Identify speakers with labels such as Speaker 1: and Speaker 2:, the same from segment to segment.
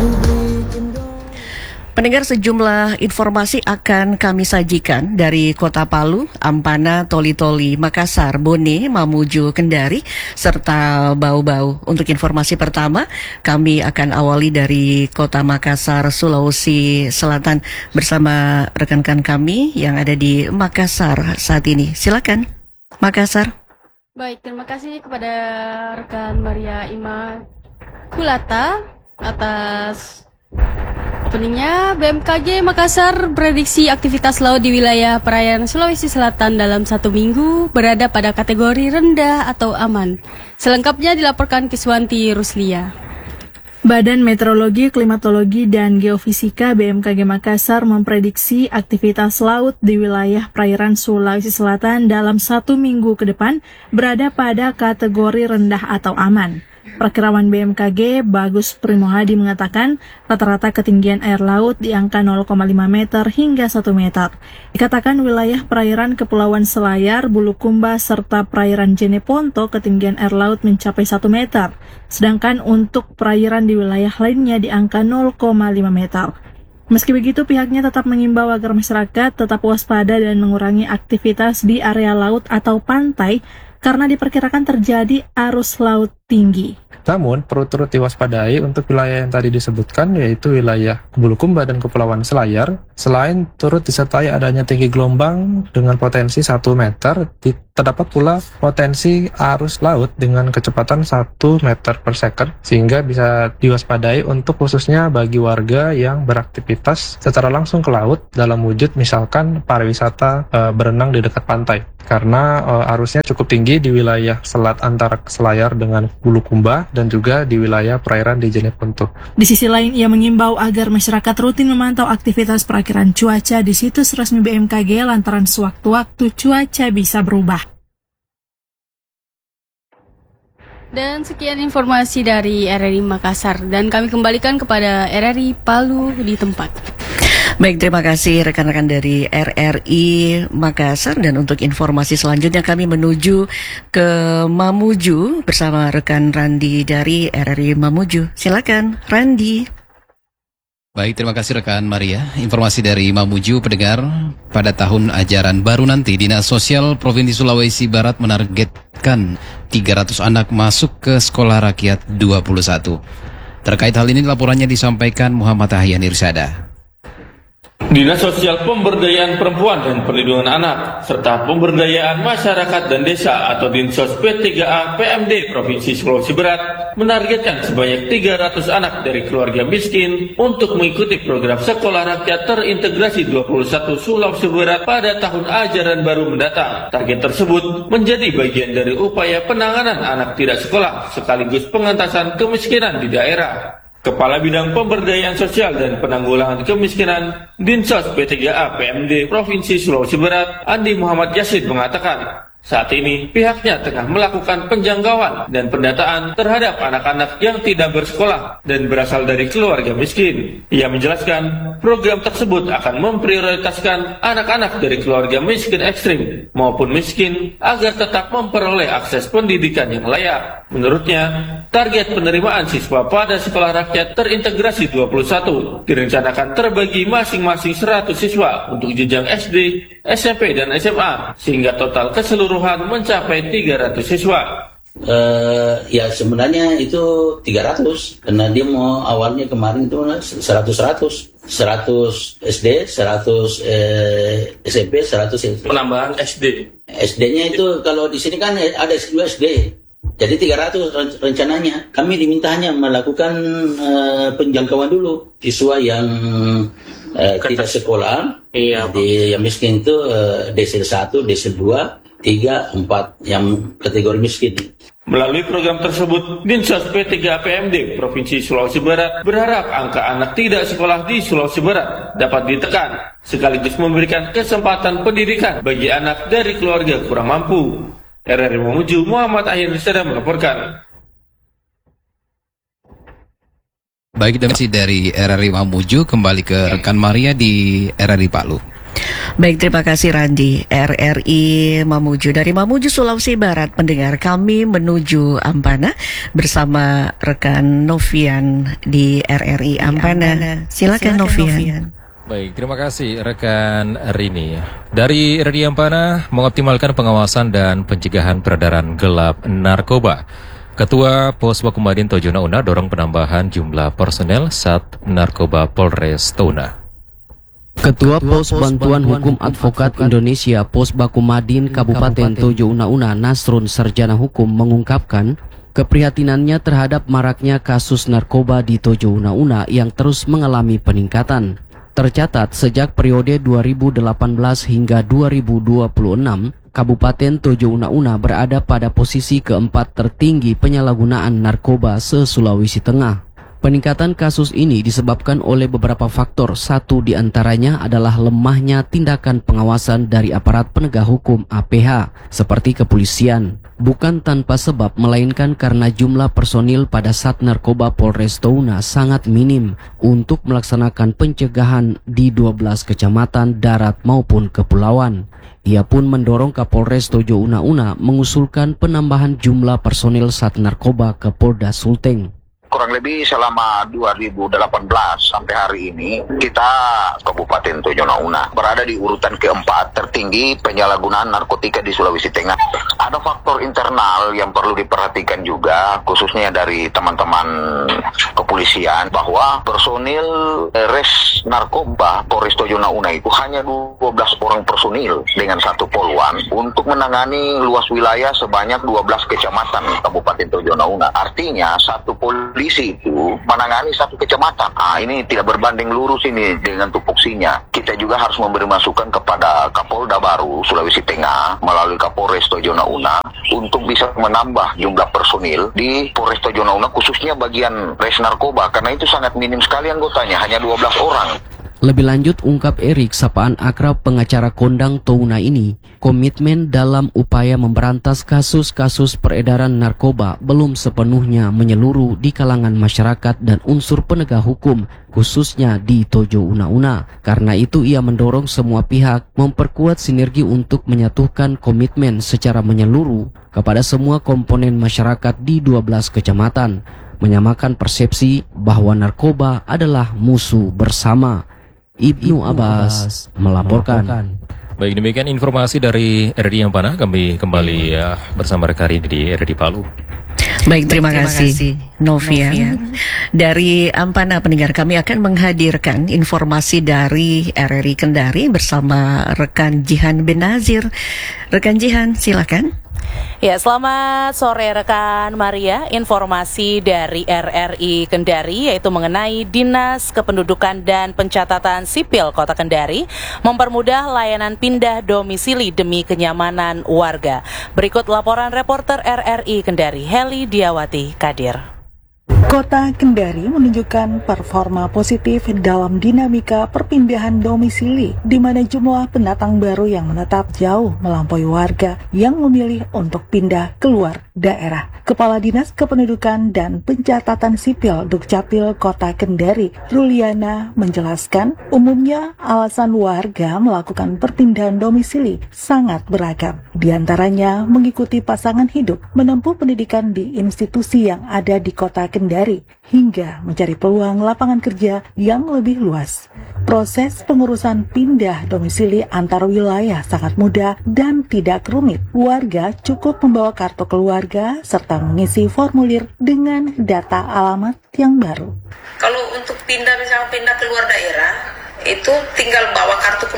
Speaker 1: Pendengar, sejumlah informasi akan kami sajikan dari Kota Palu, Ampana, Toli-Toli, Makassar, Bone, Mamuju, Kendari, serta Bau-Bau. Untuk informasi pertama, kami akan awali dari Kota Makassar, Sulawesi Selatan bersama rekan-rekan kami yang ada di Makassar saat ini. Silakan, Makassar.
Speaker 2: Baik, terima kasih kepada rekan Maria Immaculata atas openingnya. BMKG Makassar prediksi aktivitas laut di wilayah perairan Sulawesi Selatan dalam 1 minggu berada pada kategori rendah atau aman. Selengkapnya dilaporkan Kiswanti Ruslia.
Speaker 3: Badan Meteorologi, Klimatologi, dan Geofisika BMKG Makassar memprediksi aktivitas laut di wilayah perairan Sulawesi Selatan dalam 1 minggu ke depan berada pada kategori rendah atau aman. Perakirawan BMKG Bagus Primohadi mengatakan rata-rata ketinggian air laut di angka 0,5 meter hingga 1 meter. Dikatakan wilayah perairan Kepulauan Selayar, Bulukumba, serta perairan Jeneponto ketinggian air laut mencapai 1 meter. Sedangkan untuk perairan di wilayah lainnya di angka 0,5 meter. Meski begitu, pihaknya tetap mengimbau agar masyarakat tetap waspada dan mengurangi aktivitas di area laut atau pantai karena diperkirakan terjadi arus laut tinggi.
Speaker 4: Namun, perlu turut diwaspadai untuk wilayah yang tadi disebutkan, yaitu wilayah Bulukumba dan Kepulauan Selayar. Selain turut disertai adanya tinggi gelombang dengan potensi 1 meter, terdapat pula potensi arus laut dengan kecepatan 1 meter per second, sehingga bisa diwaspadai untuk khususnya bagi warga yang beraktivitas secara langsung ke laut dalam wujud misalkan pariwisata berenang di dekat pantai. Karena arusnya cukup tinggi di wilayah selat antara Selayar dengan Bulukumba dan juga di wilayah perairan di Jeneponto.
Speaker 3: Di sisi lain, ia mengimbau agar masyarakat rutin memantau aktivitas perakiran cuaca di situs resmi BMKG lantaran sewaktu-waktu cuaca bisa berubah.
Speaker 2: Dan sekian informasi dari RRI Makassar, dan kami kembalikan kepada RRI Palu di tempat.
Speaker 1: Baik, terima kasih rekan-rekan dari RRI Makassar, dan untuk informasi selanjutnya kami menuju ke Mamuju bersama rekan Randi dari RRI Mamuju. Silakan, Randi.
Speaker 5: Baik, terima kasih rekan Maria. Informasi dari Mamuju, pendengar, pada tahun ajaran baru nanti Dinas Sosial Provinsi Sulawesi Barat menargetkan 300 anak masuk ke Sekolah Rakyat 21. Terkait hal ini laporannya disampaikan Muhammad Ahyan Irsada.
Speaker 6: Dinas Sosial Pemberdayaan Perempuan dan Perlindungan Anak serta Pemberdayaan Masyarakat dan Desa atau Dinsos P3A PMD Provinsi Sulawesi Barat menargetkan sebanyak 300 anak dari keluarga miskin untuk mengikuti program Sekolah Rakyat Terintegrasi 21 Sulawesi Barat pada tahun ajaran baru mendatang. Target tersebut menjadi bagian dari upaya penanganan anak tidak sekolah sekaligus pengentasan kemiskinan di daerah. Kepala Bidang Pemberdayaan Sosial dan Penanggulangan Kemiskinan Dinsos P3A PMD Provinsi Sulawesi Barat, Andi Muhammad Yasid mengatakan, saat ini pihaknya tengah melakukan penjangkauan dan pendataan terhadap anak-anak yang tidak bersekolah dan berasal dari keluarga miskin. Ia menjelaskan program tersebut akan memprioritaskan anak-anak dari keluarga miskin ekstrim maupun miskin agar tetap memperoleh akses pendidikan yang layak. Menurutnya, target penerimaan siswa pada Sekolah Rakyat Terintegrasi 21 direncanakan terbagi masing-masing 100 siswa untuk jenjang SD, SMP, dan SMA sehingga total keseluruhan mencapai 300 siswa.
Speaker 7: Ya sebenarnya itu 300 karena dia mau awalnya kemarin itu 100 SD, 100 SMP, 100 SMP.
Speaker 6: Penambahan
Speaker 7: SD-nya itu kalau di sini kan ada 2 SD. Jadi 300 rencananya. Kami dimintanya melakukan penjangkauan dulu siswa yang tidak sekolah.
Speaker 6: Iya,
Speaker 7: yang miskin itu desil 1, desil 2, 3, 4 yang kategori miskin.
Speaker 6: Melalui program tersebut, Dinsos P3A PMD Provinsi Sulawesi Barat berharap angka anak tidak sekolah di Sulawesi Barat dapat ditekan, sekaligus memberikan kesempatan pendidikan bagi anak dari keluarga kurang mampu. RRI Mamuju, Muhammad Ahyan Irsada melaporkan.
Speaker 5: Baik, dari RRI Mamuju kembali ke rekan Maria di RRI Palu.
Speaker 1: Baik, terima kasih Randi. RRI Mamuju. Dari Mamuju, Sulawesi Barat, pendengar, kami menuju Ampana bersama rekan Novian di RRI Ampana. Silakan Novian.
Speaker 8: Baik, terima kasih rekan Rini. Dari RRI Ampana, mengoptimalkan pengawasan dan pencegahan peredaran gelap narkoba. Ketua Pos Bakumadin Tojo Nauna dorong penambahan jumlah personel Sat Narkoba Polres Touna.
Speaker 9: Ketua Pos Bantuan Hukum Advokat Indonesia Pos Bakumadin Kabupaten Tojo Una-Una Nasrun Sarjana Hukum mengungkapkan keprihatinannya terhadap maraknya kasus narkoba di Tojo Una-Una yang terus mengalami peningkatan. Tercatat sejak periode 2018 hingga 2026, Kabupaten Tojo Una-Una berada pada posisi keempat tertinggi penyalahgunaan narkoba se-Sulawesi Tengah. Peningkatan kasus ini disebabkan oleh beberapa faktor. Satu di antaranya adalah lemahnya tindakan pengawasan dari aparat penegak hukum APH seperti kepolisian. Bukan tanpa sebab, melainkan karena jumlah personil pada Sat Narkoba Polres Touna sangat minim untuk melaksanakan pencegahan di 12 kecamatan darat maupun kepulauan. Ia pun mendorong Kapolres Tojo Una-Una mengusulkan penambahan jumlah personil Sat Narkoba ke Polda Sulteng.
Speaker 10: Kurang lebih selama 2018 sampai hari ini, kita Kabupaten Tojo Una berada di urutan keempat tertinggi penyalahgunaan narkotika di Sulawesi Tengah. Ada faktor internal yang perlu diperhatikan juga, khususnya dari teman-teman kepolisian, bahwa personil res narkoba Polres Tojo Una itu hanya 12 orang personil dengan satu poluan untuk menangani luas wilayah sebanyak 12 kecamatan Kabupaten Tojo Una. Artinya satu polisi itu menangani satu kecamatan. Ini tidak berbanding lurus ini dengan tupoksinya. Kita juga harus memberi masukan kepada Kapolda baru Sulawesi Tengah melalui Kapolres Tojo Una untuk bisa menambah jumlah personil di Polres Tojo Una khususnya bagian res narkoba, karena itu sangat minim sekali anggotanya, hanya 12 orang.
Speaker 9: Lebih lanjut, ungkap Erik, sapaan akrab pengacara kondang Touna ini, komitmen dalam upaya memberantas kasus-kasus peredaran narkoba belum sepenuhnya menyeluruh di kalangan masyarakat dan unsur penegak hukum, khususnya di Tojo Una-Una. Karena itu ia mendorong semua pihak memperkuat sinergi untuk menyatukan komitmen secara menyeluruh kepada semua komponen masyarakat di 12 kecamatan, menyamakan persepsi bahwa narkoba adalah musuh bersama. Ibnu Abbas melaporkan.
Speaker 8: Baik, demikian informasi dari RRI Ampana. Kami kembali bersama rekan Rini di RRI Palu.
Speaker 1: Baik, terima kasih Novian. Dari Ampana, pendengar, kami akan menghadirkan informasi dari RRI Kendari bersama rekan Jihan Benazir. Rekan Jihan, silakan.
Speaker 11: Ya, selamat sore rekan Maria. Informasi dari RRI Kendari yaitu mengenai Dinas Kependudukan dan Pencatatan Sipil Kota Kendari mempermudah layanan pindah domisili demi kenyamanan warga. Berikut laporan reporter RRI Kendari Heli Diawati Kadir.
Speaker 12: Kota Kendari menunjukkan performa positif dalam dinamika perpindahan domisili, di mana jumlah pendatang baru yang menetap jauh melampaui warga yang memilih untuk pindah keluar daerah. Kepala Dinas Kependudukan dan Pencatatan Sipil Dukcapil Kota Kendari, Ruliana, menjelaskan umumnya alasan warga melakukan perpindahan domisili sangat beragam. Di antaranya mengikuti pasangan hidup, menempuh pendidikan di institusi yang ada di Kota Kendari, hingga mencari peluang lapangan kerja yang lebih luas. Proses pengurusan pindah domisili antar wilayah sangat mudah dan tidak rumit. Warga cukup membawa kartu keluarga serta mengisi formulir dengan data alamat yang baru.
Speaker 13: Kalau untuk misalnya pindah keluar daerah, itu tinggal bawa kartu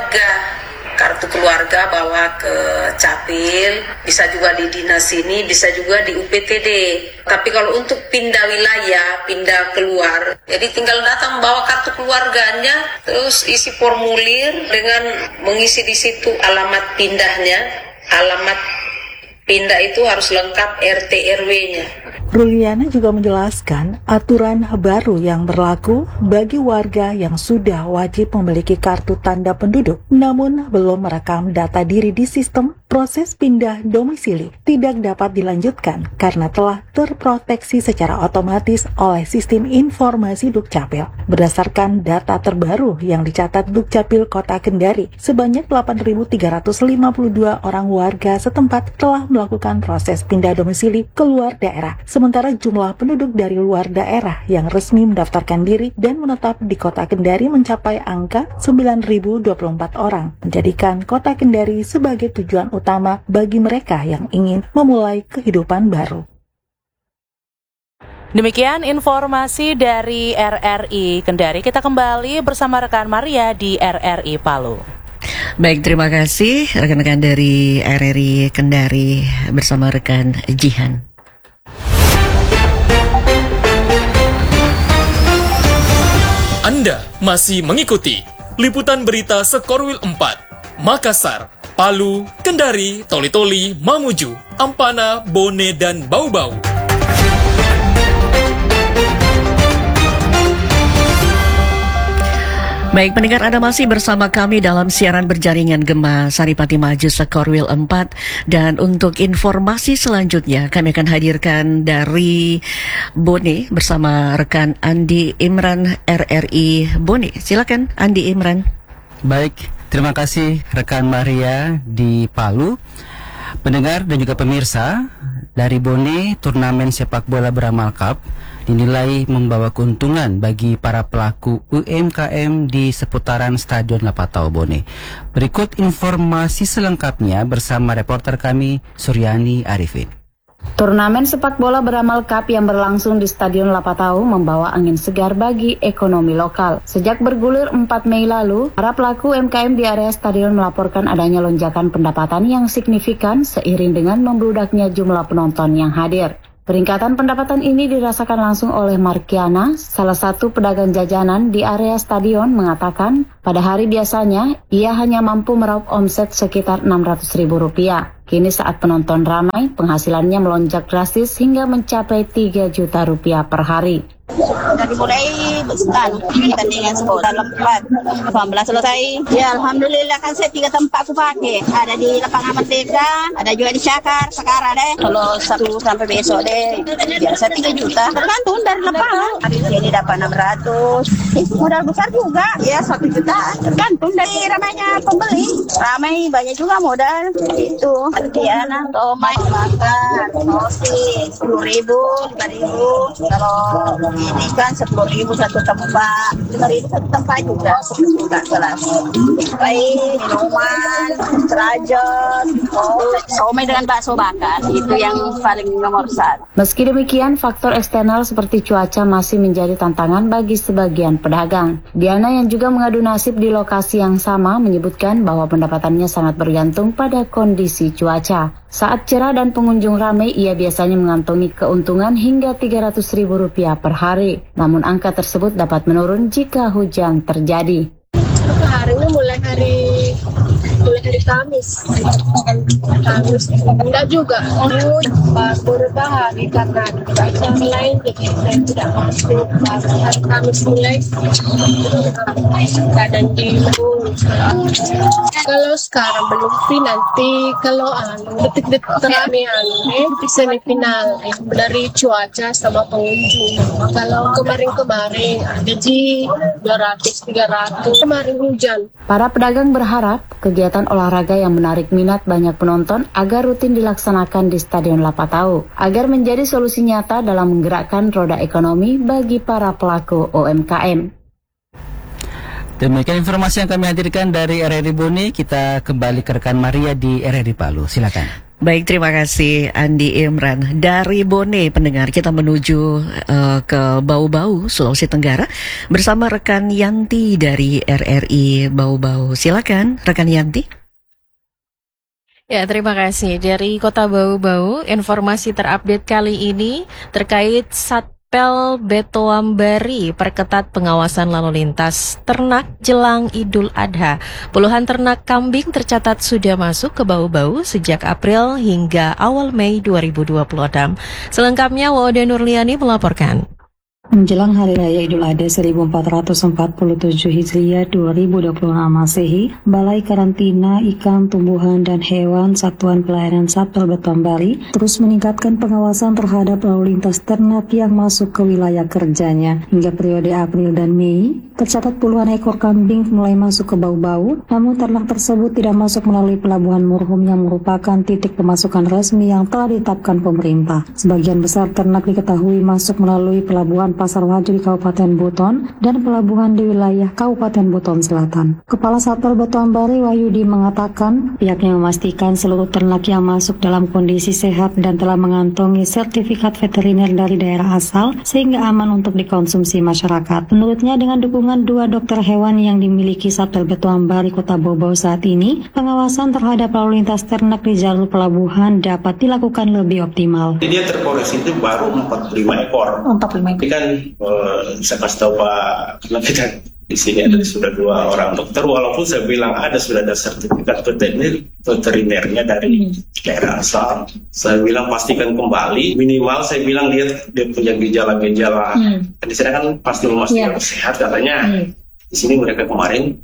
Speaker 13: keluarga bawa ke Capil, bisa juga di dinas ini, bisa juga di UPTD. Tapi kalau untuk pindah wilayah, pindah keluar, jadi tinggal datang bawa kartu keluarganya, terus isi formulir dengan mengisi di situ alamat pindahnya, alamat Pindah itu harus lengkap RT RW-nya.
Speaker 12: Ruliana juga menjelaskan aturan baru yang berlaku bagi warga yang sudah wajib memiliki kartu tanda penduduk namun belum merekam data diri di sistem. Proses pindah domisili tidak dapat dilanjutkan karena telah terproteksi secara otomatis oleh sistem informasi Dukcapil. Berdasarkan data terbaru yang dicatat Dukcapil Kota Kendari, sebanyak 8.352 orang warga setempat telah melakukan proses pindah domisili keluar daerah. Sementara jumlah penduduk dari luar daerah yang resmi mendaftarkan diri dan menetap di Kota Kendari mencapai angka 9.024 orang, menjadikan Kota Kendari sebagai tujuan utama bagi mereka yang ingin memulai kehidupan baru.
Speaker 11: Demikian informasi dari RRI Kendari. Kita kembali bersama rekan Maria di RRI Palu.
Speaker 1: Baik, terima kasih rekan-rekan dari RRI Kendari bersama rekan Jihan.
Speaker 14: Anda masih mengikuti liputan berita Skorwil 4, Makassar, Palu, Kendari, Toli-Toli, Mamuju, Ampana, Bone, dan Bau-Bau.
Speaker 1: Baik, pendengar, Anda masih bersama kami dalam siaran berjaringan Gema Saripati Maju Skorwil 4. Dan untuk informasi selanjutnya kami akan hadirkan dari Bone bersama rekan Andi Imran RRI Bone. Silakan Andi Imran.
Speaker 15: Baik, terima kasih rekan Maria di Palu. Pendengar dan juga pemirsa, dari Bone, turnamen sepak bola Beramal Cup dinilai membawa keuntungan bagi para pelaku UMKM di seputaran Stadion Lapatau Bone. Berikut informasi selengkapnya bersama reporter kami Suryani Arifin.
Speaker 16: Turnamen sepak bola Beramal Cup yang berlangsung di Stadion Lapatau membawa angin segar bagi ekonomi lokal. Sejak bergulir 4 Mei lalu, para pelaku UMKM di area stadion melaporkan adanya lonjakan pendapatan yang signifikan seiring dengan membludaknya jumlah penonton yang hadir. Peningkatan pendapatan ini dirasakan langsung oleh Markiana, salah satu pedagang jajanan di area stadion, mengatakan pada hari biasanya ia hanya mampu meraup omset sekitar Rp600.000. Kini saat penonton ramai, penghasilannya melonjak drastis hingga mencapai Rp3 juta per hari.
Speaker 17: Dari mulai pertandingan sekolah lempat, alhamdulillah selesai. Ya alhamdulillah kan saya 3 tempat aku pakai. Ada di Lapangan Merdeka, ada juga di Cakar sekarang deh. Kalau Sabtu sampai besok deh, biasa 3 juta. Tergantung dari lapangan. Hari ini dapat 600. Modal besar juga, ya 1 juta. Tergantung dari ramainya pembeli. Ramai banyak juga modal. Itu Artiana, tomai, makan, sosis, 10.000, 5.000. Kalau ini kan 10.000 satu tempat, 5.000 satu tempat juga suka kelas. Baik, minuman, derajat, somai dengan bakso bakar, itu yang paling nomor 1.
Speaker 16: Meski demikian, faktor eksternal seperti cuaca masih menjadi tantangan bagi sebagian pedagang. Diana yang juga mengadu nasib di lokasi yang sama menyebutkan bahwa pendapatannya sangat bergantung pada kondisi cuaca. Saat cerah dan pengunjung ramai, ia biasanya mengantongi keuntungan hingga Rp300.000 per hari. Namun angka tersebut dapat menurun jika hujan terjadi.
Speaker 18: Hari ini mulai hari Kamis enggak juga pas berubah hari karena yang lain jadi saya tidak masuk pas hari Kamis mulai keadaan dulu. Kalau sekarang belum nanti kalau detik-detik terakhir semifinal dari cuaca sama pengunjung. Kalau kemarin gaji 200-300, kemarin hujan.
Speaker 16: Para pedagang berharap kegiatan olahraga yang menarik minat banyak penonton agar rutin dilaksanakan di Stadion Lapatau, agar menjadi solusi nyata dalam menggerakkan roda ekonomi bagi para pelaku UMKM.
Speaker 15: Demikian informasi yang kami hadirkan dari RRI Bone. Kita kembali ke rekan Maria di RRI Palu. Silakan.
Speaker 1: Baik, terima kasih Andi Imran. Dari Bone, pendengar, kita menuju ke Bau-Bau, Sulawesi Tenggara bersama rekan Yanti dari RRI Bau-Bau. Silakan rekan Yanti.
Speaker 19: Ya, terima kasih. Dari Kota Bau-Bau, informasi terupdate kali ini terkait Sipel Betoambari perketat pengawasan lalu lintas ternak jelang Idul Adha. Puluhan ternak kambing tercatat sudah masuk ke Bau-Bau sejak April hingga awal Mei 2026. Selengkapnya Wauda Nurliani melaporkan.
Speaker 20: Menjelang Hari Raya Idul Adha 1447 Hijriah 2026 Masehi, Balai Karantina Ikan, Tumbuhan, dan Hewan Satuan Pelayanan Satpol Betoambari terus meningkatkan pengawasan terhadap lalu lintas ternak yang masuk ke wilayah kerjanya. Hingga periode April dan Mei, tercatat puluhan ekor kambing mulai masuk ke Bau-Bau, namun ternak tersebut tidak masuk melalui Pelabuhan Murhum yang merupakan titik pemasukan resmi yang telah ditetapkan pemerintah. Sebagian besar ternak diketahui masuk melalui Pelabuhan Pasar Waju di Kabupaten Buton dan pelabuhan di wilayah Kabupaten Buton Selatan. Kepala Satpol Betoambari Wahyudi mengatakan pihaknya memastikan seluruh ternak yang masuk dalam kondisi sehat dan telah mengantongi sertifikat veteriner dari daerah asal sehingga aman untuk dikonsumsi masyarakat. Menurutnya dengan dukungan 2 dokter hewan yang dimiliki Satpol Betoambari Kota Bau-Bau saat ini, pengawasan terhadap lalu lintas ternak di jalur pelabuhan dapat dilakukan lebih optimal.
Speaker 21: Dia terkoreksi itu baru 45 ekor. 45 ekor. Saya kasih tahu Pak, karena kita di sini ada sudah 2 orang dokter, walaupun saya bilang sudah ada sertifikat veterinernya dari daerah asal. Saya bilang pastikan kembali, minimal saya bilang dia punya gejala-gejala. Di sini kan pasti memastikan sehat katanya. Di sini mereka kemarin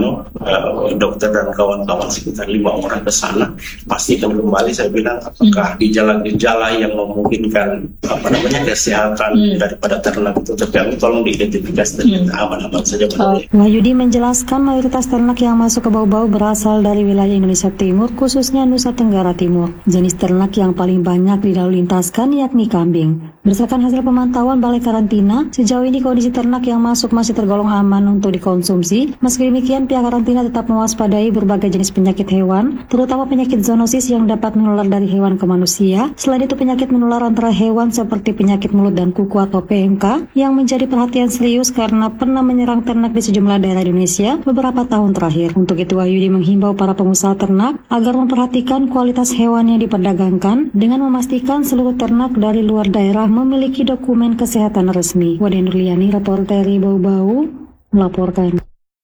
Speaker 21: dokter dan kawan-kawan sekitar 5 orang ke sana, pastikan kembali. Saya bilang apakah gejala-gejala yang memungkinkan kesehatan daripada ternak itu terganggu, tolong diidentifikasi dan aman-aman saja.
Speaker 20: Wahyudi menjelaskan mayoritas ternak yang masuk ke Bau-Bau berasal dari wilayah Indonesia Timur, khususnya Nusa Tenggara Timur. Jenis ternak yang paling banyak dilalu lintaskan yakni kambing. Berdasarkan hasil pemantauan Balai Karantina, sejauh ini kondisi ternak yang masuk masih tergolong aman untuk dikonsumsi. Meski demikian, pihak karantina tetap mewaspadai berbagai jenis penyakit hewan, terutama penyakit zoonosis yang dapat menular dari hewan ke manusia. Selain itu, penyakit menular antara hewan seperti penyakit mulut dan kuku atau PMK yang menjadi perhatian serius karena pernah menyerang ternak di sejumlah daerah Indonesia beberapa tahun terakhir. Untuk itu, Wahyudi menghimbau para pengusaha ternak agar memperhatikan kualitas hewan yang diperdagangkan dengan memastikan seluruh ternak dari luar daerah memiliki dokumen kesehatan resmi. Wauda Nurliani, reporter Bau-Bau, melaporkan.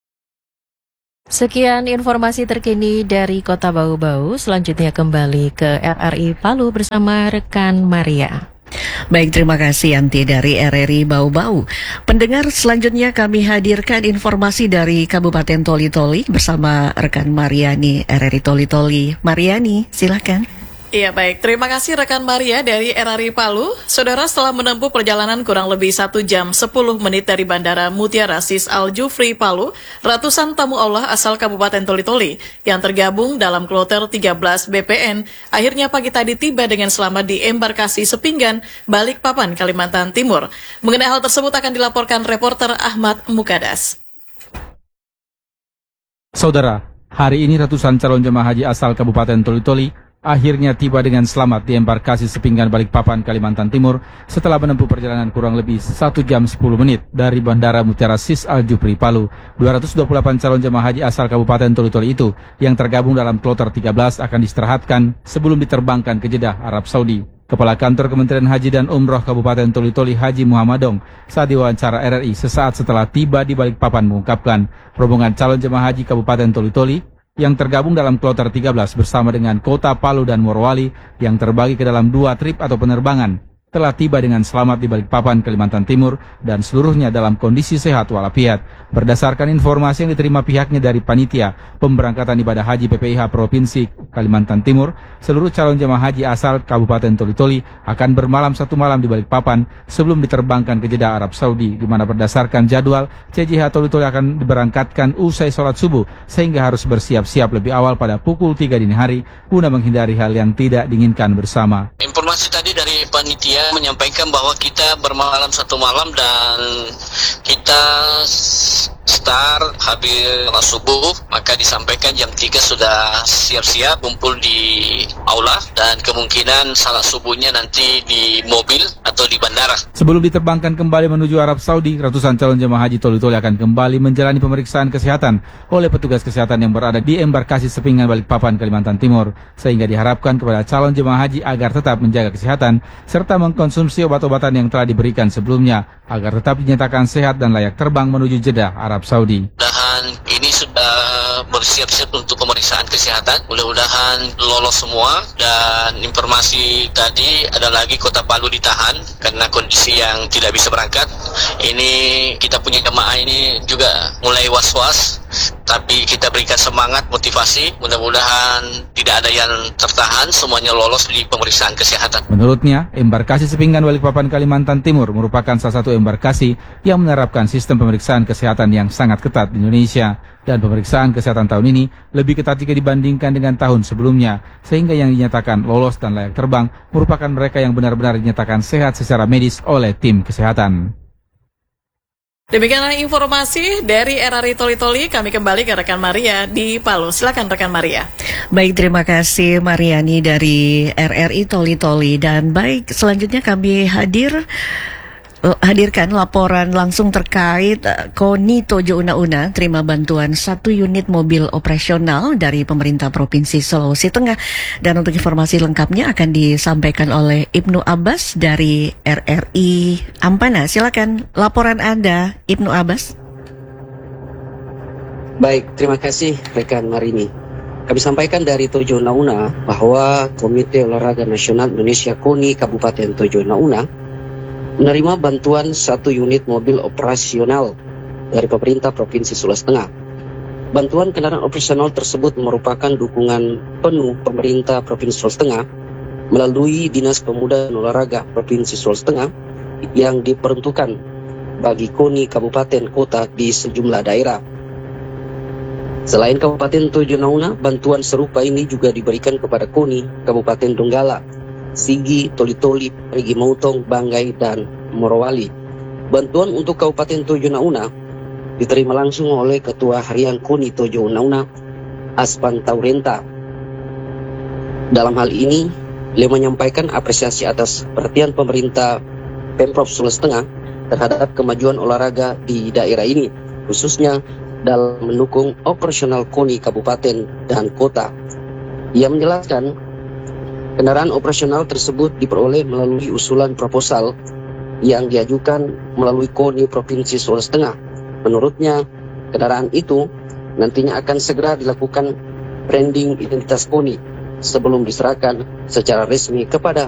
Speaker 19: Sekian informasi terkini dari Kota Bau-Bau. Selanjutnya kembali ke RRI Palu bersama rekan Maria.
Speaker 1: Baik, terima kasih Yanti dari RRI Bau-Bau. Pendengar, selanjutnya kami hadirkan informasi dari Kabupaten Toli-Toli bersama rekan Mariani RRI Toli-Toli. Mariani, silakan.
Speaker 22: Iya baik, terima kasih rekan Maria dari RRI Palu. Saudara, setelah menempuh perjalanan kurang lebih 1 jam 10 menit dari Bandara Mutiara Sis Al Jufri Palu, ratusan tamu Allah asal Kabupaten Toli-Toli yang tergabung dalam kloter 13 BPN akhirnya pagi tadi tiba dengan selamat di embarkasi Sepinggan, Balikpapan, Kalimantan Timur. Mengenai hal tersebut akan dilaporkan reporter Ahmad Mukadas.
Speaker 23: Saudara, hari ini ratusan calon jemaah haji asal Kabupaten Toli-Toli akhirnya tiba dengan selamat di embarkasi Sepinggan, Balikpapan, Kalimantan Timur setelah menempuh perjalanan kurang lebih 1 jam 10 menit dari Bandara Mutiara Sis Al Jufri Palu. 228 calon jemaah haji asal Kabupaten Toli-Toli itu yang tergabung dalam kloter 13 akan diistirahatkan sebelum diterbangkan ke Jeddah, Arab Saudi. Kepala Kantor Kementerian Haji dan Umroh Kabupaten Toli-Toli Haji Muhammadong saat diwawancara RRI sesaat setelah tiba di Balikpapan mengungkapkan rombongan calon jemaah haji Kabupaten Toli-Toli yang tergabung dalam kloter 13 bersama dengan Kota Palu dan Morowali yang terbagi ke dalam 2 trip atau penerbangan telah tiba dengan selamat di Balikpapan, Kalimantan Timur dan seluruhnya dalam kondisi sehat walafiat. Berdasarkan informasi yang diterima pihaknya dari Panitia Pemberangkatan Ibadah Haji PPIH Provinsi Kalimantan Timur, seluruh calon jemaah haji asal Kabupaten Toli-Toli akan bermalam 1 malam di Balikpapan sebelum diterbangkan ke Jeddah, Arab Saudi, di mana berdasarkan jadwal CJH Toli-Toli akan diberangkatkan usai sholat subuh sehingga harus bersiap-siap lebih awal pada pukul 3 dini hari guna menghindari hal yang tidak diinginkan bersama.
Speaker 24: Informasi tadi dari panitia menyampaikan bahwa kita bermalam 1 malam dan kita daftar habis subuh, maka disampaikan jam 3 sudah siap-siap kumpul di aula dan kemungkinan salat subuhnya nanti di mobil atau di bandara.
Speaker 23: Sebelum diterbangkan kembali menuju Arab Saudi, ratusan calon jemaah haji Toli-Toli akan kembali menjalani pemeriksaan kesehatan oleh petugas kesehatan yang berada di embarkasi Sepinggan Balikpapan, Kalimantan Timur, sehingga diharapkan kepada calon jemaah haji agar tetap menjaga kesehatan serta mengkonsumsi obat-obatan yang telah diberikan sebelumnya agar tetap dinyatakan sehat dan layak terbang menuju Jeddah, Arab Saudi.
Speaker 24: Mudah-mudahan ini sudah bersiap-siap untuk pemeriksaan kesehatan. Mudah-mudahan lolos semua. Dan informasi tadi ada lagi Kota Palu ditahan karena kondisi yang tidak bisa berangkat. Ini kita punya jemaah ini juga mulai was-was, tapi kita berikan semangat, motivasi. Mudah-mudahan tidak ada yang tertahan, semuanya lolos di pemeriksaan kesehatan.
Speaker 23: Menurutnya, embarkasi Sepinggan Balikpapan, Kalimantan Timur merupakan salah satu embarkasi yang menerapkan sistem pemeriksaan kesehatan yang sangat ketat di Indonesia. Dan pemeriksaan kesehatan tahun ini lebih ketat jika dibandingkan dengan tahun sebelumnya, sehingga yang dinyatakan lolos dan layak terbang merupakan mereka yang benar-benar dinyatakan sehat secara medis oleh tim kesehatan.
Speaker 22: Demikianlah informasi dari RRI Toli-Toli. Kami kembali ke rekan Maria di Palu. Silakan rekan Maria.
Speaker 1: Baik, terima kasih Mariani dari RRI Toli-Toli. Dan baik, selanjutnya kami hadirkan laporan langsung terkait KONI Tojo Una-Una terima bantuan 1 unit mobil operasional dari pemerintah Provinsi Sulawesi Tengah. Dan untuk informasi lengkapnya akan disampaikan oleh Ibnu Abbas dari RRI Ampana. Silakan laporan Anda, Ibnu Abbas.
Speaker 9: Baik, terima kasih rekan Marini. Kami sampaikan dari Tojo Una-Una bahwa Komite Olahraga Nasional Indonesia KONI Kabupaten Tojo Una-Una menerima bantuan 1 unit mobil operasional dari pemerintah Provinsi Sulawesi Tengah. Bantuan kendaraan operasional tersebut merupakan dukungan penuh pemerintah Provinsi Sulawesi Tengah melalui Dinas Pemuda dan Olahraga Provinsi Sulawesi Tengah yang diperuntukkan bagi KONI kabupaten kota di sejumlah daerah. Selain Kabupaten Tojo Una-Una, bantuan serupa ini juga diberikan kepada KONI Kabupaten Donggala, Sigi, Toli-Toli, Parigi Motong, Banggai, dan Morowali. Bantuan untuk Kabupaten Tojo Una-Una diterima langsung oleh Ketua Harian KONI Tojo Una-Una, Aspan Taurenta. Dalam hal ini, beliau menyampaikan apresiasi atas perhatian pemerintah Pemprov Sulawesi Tengah terhadap kemajuan olahraga di daerah ini, khususnya dalam mendukung operasional KONI kabupaten dan kota. Ia menjelaskan kendaraan operasional tersebut diperoleh melalui usulan proposal yang diajukan melalui KONI Provinsi Sulawesi Tengah. Menurutnya, kendaraan itu nantinya akan segera dilakukan branding identitas KONI sebelum diserahkan secara resmi kepada